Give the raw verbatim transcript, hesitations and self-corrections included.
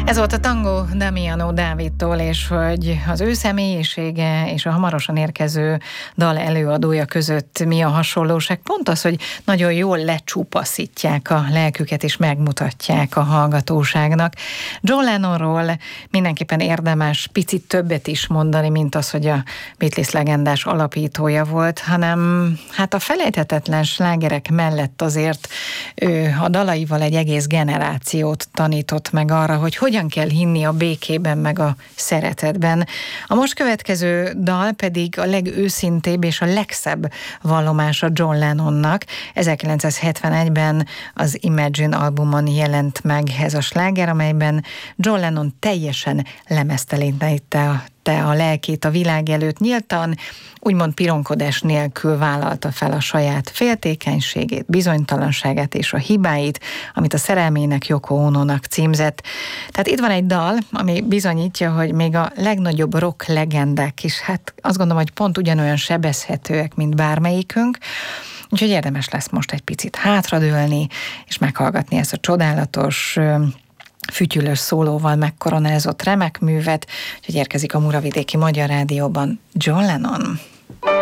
Ez volt a Tango Damiano Dávidtól, és hogy az ő személyisége és a hamarosan érkező dal előadója között mi a hasonlóság? Pont az, hogy nagyon jól lecsupaszítják a lelküket és megmutatják a hallgatóságnak. John Lennonról mindenképpen érdemes picit többet is mondani, mint az, hogy a Beatles legendás alapítója volt, hanem hát a felejthetetlen slágerek mellett azért ő a dalaival egy egész generációt tanított meg arra, hogy hogyan kell hinni a békében meg a szeretetben. A most következő dal pedig a legőszintébb és a legszebb vallomása John Lennonnak. ezerkilencszázhetvenegyben az Imagine albumon jelent meg ez a sláger, amelyben John Lennon teljesen lemeztelenítette a te a lelkét a világ előtt, nyíltan, úgymond pironkodás nélkül vállalta fel a saját féltékenységét, bizonytalanságát és a hibáit, amit a szerelmének, Yoko Onónak címzett. Tehát itt van egy dal, ami bizonyítja, hogy még a legnagyobb rock legendák is, hát azt gondolom, hogy pont ugyanolyan sebezhetőek, mint bármelyikünk, úgyhogy érdemes lesz most egy picit hátradőlni, és meghallgatni ezt a csodálatos, fütyülős szólóval megkoronázott remek művet, úgyhogy érkezik a Muravidéki Magyar Rádióban John Lennon.